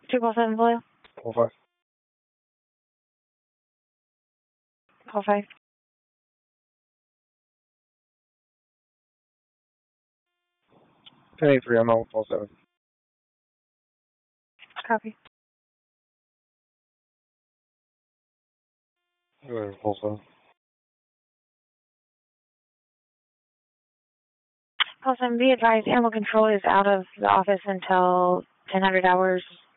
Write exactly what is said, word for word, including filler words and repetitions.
two call seven Blue. Call five. Call five. ten eight three, I'm on call seven. Copy. Go ahead, call seven. Call seven, be advised, animal control is out of the office until ten hundred hours